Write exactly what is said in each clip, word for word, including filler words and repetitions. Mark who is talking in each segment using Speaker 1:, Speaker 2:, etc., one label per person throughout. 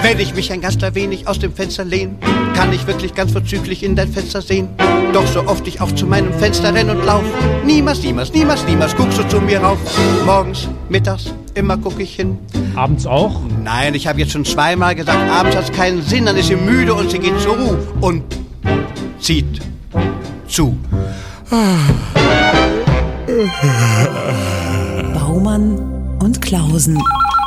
Speaker 1: Wenn ich mich ein ganz klein wenig aus dem Fenster lehn, kann ich wirklich ganz vorzüglich in dein Fenster sehen. Doch so oft ich auch zu meinem Fenster renn und lauf, niemals, niemals, niemals, niemals guckst du zu mir rauf. Morgens, mittags, immer guck ich hin.
Speaker 2: Abends auch?
Speaker 1: Nein, ich habe jetzt schon zweimal gesagt, abends hat's keinen Sinn, dann ist sie müde und sie geht zur Ruhe und zieht zu.
Speaker 3: Baumann und Klausen.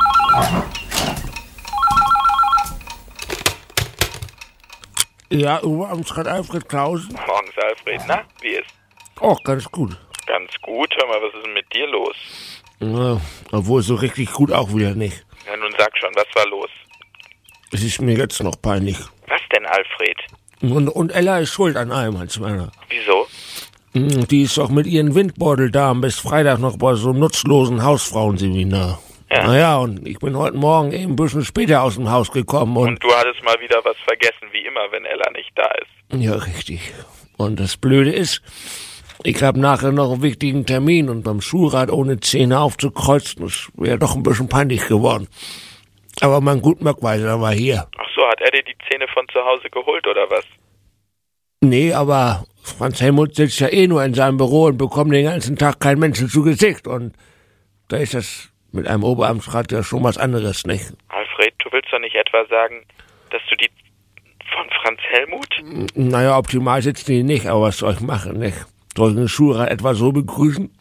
Speaker 4: Ja, Oberamtsrat Alfred Klausen.
Speaker 5: Morgens, Alfred. Na, wie ist?
Speaker 4: Oh, ganz gut.
Speaker 5: Ganz gut. Hör mal, was ist denn mit dir los?
Speaker 4: Ja, obwohl so richtig gut auch wieder nicht.
Speaker 5: Ja, nun sag schon, was war los?
Speaker 4: Es ist mir jetzt noch peinlich.
Speaker 5: Was denn, Alfred?
Speaker 4: Und, und Ella ist schuld an allem, als meiner.
Speaker 5: Wieso?
Speaker 4: Die ist doch mit ihren Windbeuteldamen bis Freitag noch bei so einem nutzlosen Hausfrauenseminar.
Speaker 5: Ja.
Speaker 4: Naja, und ich bin heute Morgen eben ein bisschen später aus dem Haus gekommen und...
Speaker 5: Und du hattest mal wieder was vergessen, wie immer, wenn Ella nicht da ist.
Speaker 4: Ja, richtig. Und das Blöde ist, ich habe nachher noch einen wichtigen Termin und beim Schulrat ohne Zähne aufzukreuzen, das wäre doch ein bisschen peinlich geworden. Aber mein Gutmöckweiser war hier.
Speaker 5: Ach so, hat er dir die Zähne von zu Hause geholt, oder was?
Speaker 4: Nee, aber Franz Helmut sitzt ja eh nur in seinem Büro und bekommt den ganzen Tag keinen Menschen zu Gesicht. Und da ist das mit einem Oberamtsrat ja schon was anderes, nicht?
Speaker 5: Alfred, du willst doch nicht etwa sagen, dass du die von Franz Helmut?
Speaker 4: Naja, optimal sitzen die nicht, aber was soll ich machen, nicht? Soll ich den Schulrat etwa so begrüßen?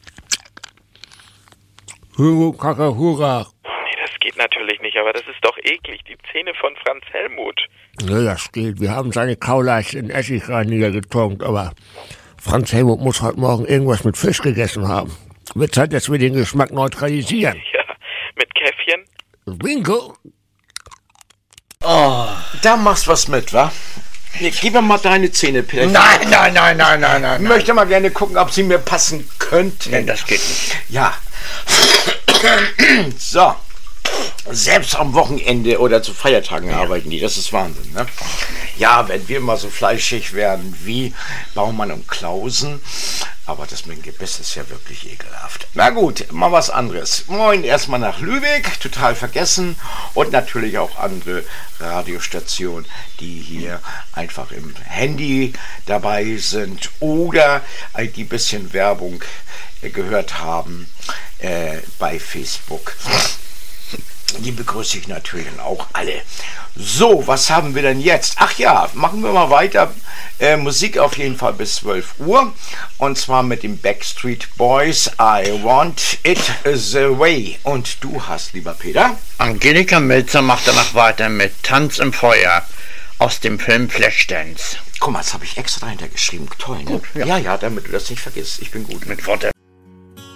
Speaker 4: Hurra, Kaka, hurra.
Speaker 5: Nee, das geht natürlich nicht, aber das ist doch eklig, die Zähne von Franz Helmut.
Speaker 4: Ja, das geht. Wir haben seine Kauleiste in Essigreiniger getunkt, aber Franz Helmut muss heute Morgen irgendwas mit Fisch gegessen haben. Wird Zeit, dass wir den Geschmack neutralisieren.
Speaker 5: Ja, mit Käffchen?
Speaker 4: Bingo!
Speaker 6: Oh, da machst was mit, wa? Nee, gib mir mal deine Zähne, Peter.
Speaker 7: Nein, nein, nein, nein, nein, nein.
Speaker 6: Ich möchte mal gerne gucken, ob sie mir passen könnten.
Speaker 7: Nein, das geht nicht.
Speaker 6: Ja. So. Selbst am Wochenende oder zu Feiertagen ja. arbeiten die. Das ist Wahnsinn, ne? Ja, wenn wir mal so fleischig werden wie Baumann und Klausen. Aber das mit dem Gebiss ist ja wirklich ekelhaft. Na gut, mal was anderes. Moin erstmal nach Lübeck, total vergessen. Und natürlich auch andere Radiostationen, die hier einfach im Handy dabei sind. Oder die bisschen Werbung gehört haben äh, bei Facebook. Die begrüße ich natürlich auch alle. So, was haben wir denn jetzt? Ach ja, machen wir mal weiter. Äh, Musik auf jeden Fall bis zwölf Uhr. Und zwar mit den Backstreet Boys. I Want It The Way. Und du hast, lieber Peter?
Speaker 7: Angelika Milzer macht danach weiter mit Tanz im Feuer aus dem Film Flashdance.
Speaker 6: Guck mal, das habe ich extra hintergeschrieben. Toll, ne?
Speaker 7: Gut, ja.
Speaker 6: ja, ja, damit du das nicht vergisst. Ich bin gut.
Speaker 7: Mit Worte.